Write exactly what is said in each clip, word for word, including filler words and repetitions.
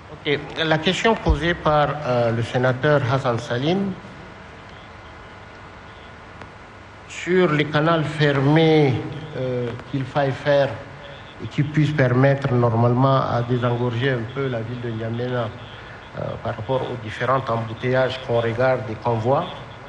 Okay. La question posée par euh, le sénateur Hassan Saline sur les canaux fermés euh, qu'il faille faire et qui puissent permettre normalement à désengorger un peu la ville de N'Djamena euh, par rapport aux différents embouteillages qu'on regarde et qu'on voit.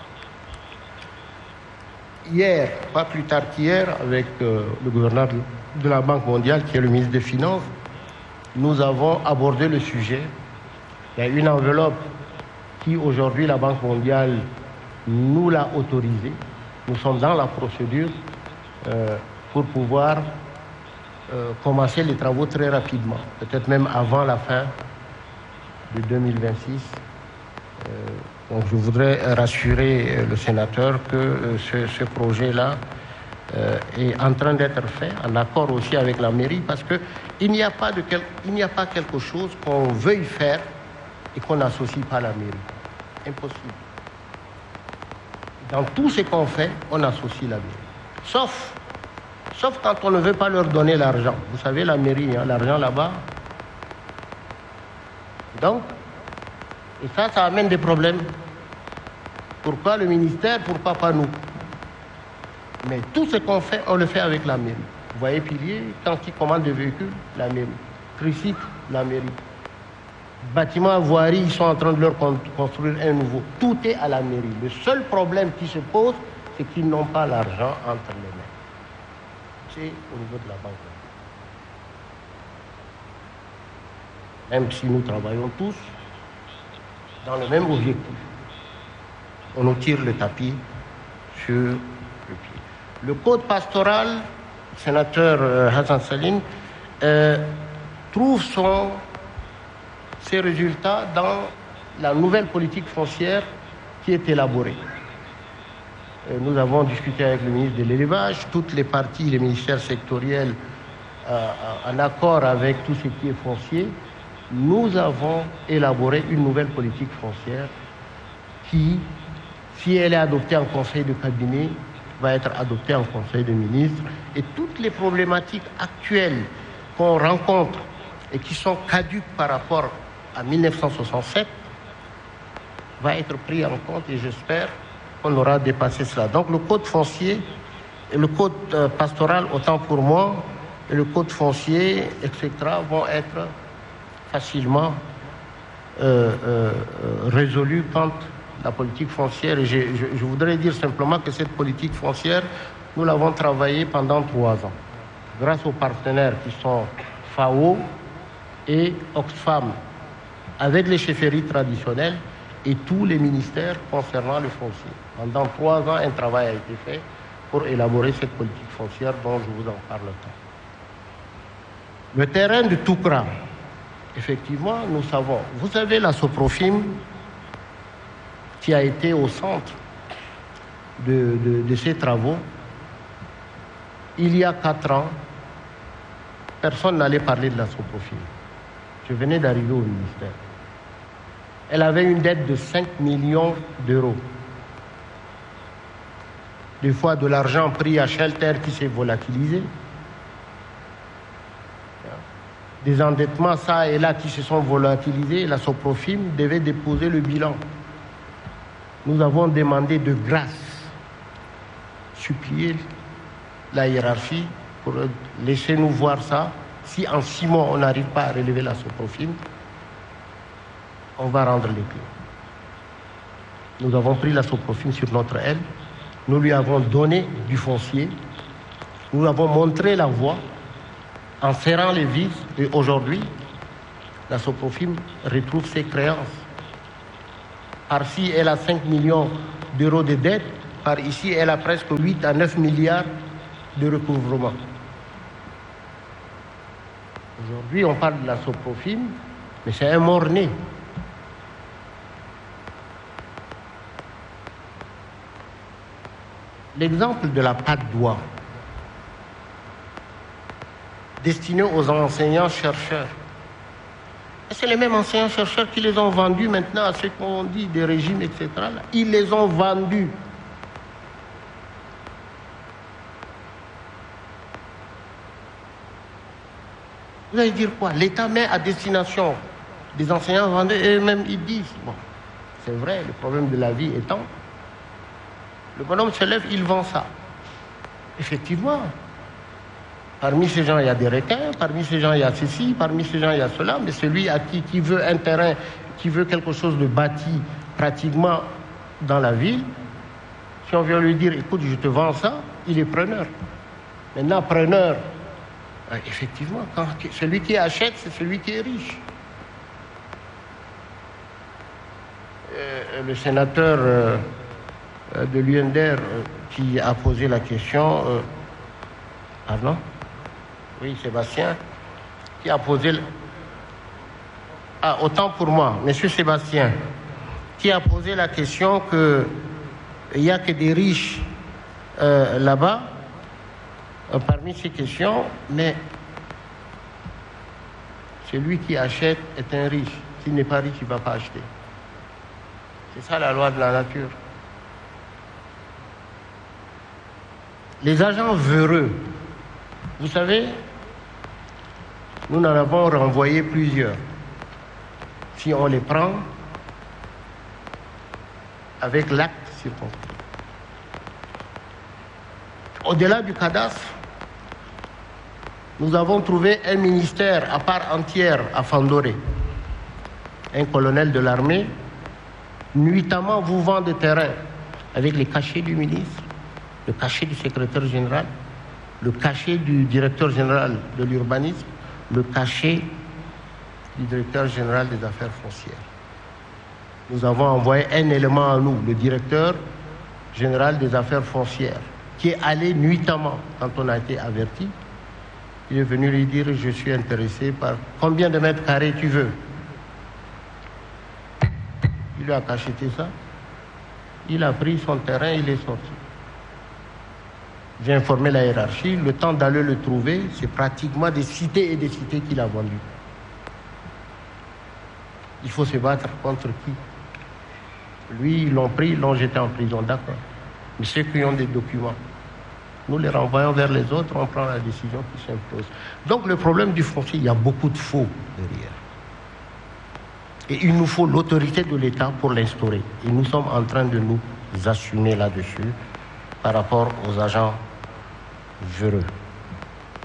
Hier, pas plus tard qu'hier, avec euh, le gouverneur de la Banque mondiale, qui est le ministre des Finances, nous avons abordé le sujet. Il y a une enveloppe qui, aujourd'hui, la Banque mondiale nous l'a autorisée. Nous sommes dans la procédure euh, pour pouvoir euh, commencer les travaux très rapidement, peut-être même avant la fin de deux mille vingt-six. Euh, donc je voudrais rassurer le sénateur que euh, ce, ce projet-là euh, est en train d'être fait, en accord aussi avec la mairie, parce qu'il n'y a pas de quel, il n'y a pas quelque chose qu'on veuille faire et qu'on n'associe pas la mairie. Impossible. Dans tout ce qu'on fait, on associe la mairie. Sauf, sauf quand on ne veut pas leur donner l'argent. Vous savez, la mairie, hein, l'argent là-bas. Donc, et ça, ça amène des problèmes. Pourquoi le ministère, pourquoi pas nous? Mais tout ce qu'on fait, on le fait avec la mairie. Vous voyez, Pilier, quand ils commandent des véhicules, la mairie. Tricycle, la mairie. Bâtiments à voirie, ils sont en train de leur construire un nouveau. Tout est à la mairie. Le seul problème qui se pose, c'est qu'ils n'ont pas l'argent entre les mains. C'est au niveau de la banque. Même si nous travaillons tous dans le même objectif. On nous tire le tapis sur le pied. Le code pastoral, le sénateur euh, Hassan Saline, euh, trouve son, ses résultats dans la nouvelle politique foncière qui est élaborée. Euh, nous avons discuté avec le ministre de l'élevage, toutes les parties, les ministères sectoriels, euh, en accord avec tout ce qui est foncier. Nous avons élaboré une nouvelle politique foncière qui, si elle est adoptée en conseil de cabinet, va être adoptée en conseil de ministres. Et toutes les problématiques actuelles qu'on rencontre et qui sont caduques par rapport à mille neuf cent soixante-sept va être pris en compte et j'espère qu'on aura dépassé cela. Donc le code foncier, et le code euh, pastoral, autant pour moi, et le code foncier, et cetera, vont être facilement euh, euh, résolu quand la politique foncière, et je, je, je voudrais dire simplement que cette politique foncière, nous l'avons travaillée pendant trois ans, grâce aux partenaires qui sont F A O et Oxfam, avec les chefferies traditionnelles et tous les ministères concernant le foncier. Pendant trois ans, un travail a été fait pour élaborer cette politique foncière dont je vous en parle. Le terrain de Toukra, effectivement, nous savons. Vous savez, la Soprofim, qui a été au centre de, de, de ces travaux, il y a quatre ans, personne n'allait parler de la Soprofim. Je venais d'arriver au ministère. Elle avait une dette de cinq millions d'euros. Des fois, de l'argent pris à Shelter qui s'est volatilisé. Des endettements, ça et là, qui se sont volatilisés. La Soprofim devait déposer le bilan. Nous avons demandé de grâce, supplier la hiérarchie pour laisser nous voir ça. Si en six mois, on n'arrive pas à relever la Soprofim, on va rendre les clés. Nous avons pris la Soprofim sur notre aile. Nous lui avons donné du foncier. Nous avons montré la voie en serrant les vis. Et aujourd'hui, la Soprofim retrouve ses créances. Par-ci, elle a cinq millions d'euros de dettes. Par ici, elle a presque huit à neuf milliards de recouvrement. Aujourd'hui, on parle de la Soprofim, mais c'est un mort-né. L'exemple de la pâte d'oie, destinée aux enseignants-chercheurs. Et c'est les mêmes enseignants-chercheurs qui les ont vendus maintenant à ceux qu'on dit des régimes, et cetera. Ils les ont vendus. Vous allez dire quoi? L'État met à destination des enseignants vendaient eux-mêmes, ils disent, bon, c'est vrai, le problème de la vie étant, le bonhomme se lève, il vend ça. Effectivement, parmi ces gens, il y a des requins, parmi ces gens, il y a ceci, parmi ces gens, il y a cela, mais celui à qui, qui veut un terrain, qui veut quelque chose de bâti pratiquement dans la ville, si on vient lui dire, écoute, je te vends ça, il est preneur. Maintenant, preneur, euh, effectivement, quand, celui qui achète, c'est celui qui est riche. Euh, le sénateur euh, de l'U N D R euh, qui a posé la question, euh, pardon, oui, Sébastien, qui a posé, le, ah, autant pour moi, Monsieur Sébastien, qui a posé la question que il n'y a que des riches euh, là-bas, euh, parmi ces questions, mais celui qui achète est un riche. S'il n'est pas riche, il ne va pas acheter. C'est ça la loi de la nature. Les agents véreux, vous savez, nous en avons renvoyé plusieurs. Si on les prend avec l'acte circonscrit. Au-delà du cadastre, nous avons trouvé un ministère à part entière à Fandoré. Un colonel de l'armée, nuitamment vous vend des terrains avec les cachets du ministre, le cachet du secrétaire général, le cachet du directeur général de l'urbanisme, le cachet du directeur général des affaires foncières. Nous avons envoyé un élément à nous, le directeur général des affaires foncières, qui est allé nuitamment quand on a été averti. Il est venu lui dire, je suis intéressé par combien de mètres carrés tu veux. Il lui a cacheté ça. Il a pris son terrain, il est sorti. J'ai informé la hiérarchie, le temps d'aller le trouver, c'est pratiquement des cités et des cités qu'il a vendues. Il faut se battre contre qui? Lui, ils l'ont pris, ils l'ont jeté en prison, d'accord. Mais ceux qui ont des documents, nous les renvoyons vers les autres, on prend la décision qui s'impose. Donc le problème du foncier, il y a beaucoup de faux derrière. Et il nous faut l'autorité de l'État pour l'instaurer. Et nous sommes en train de nous assumer là-dessus par rapport aux agents véreux.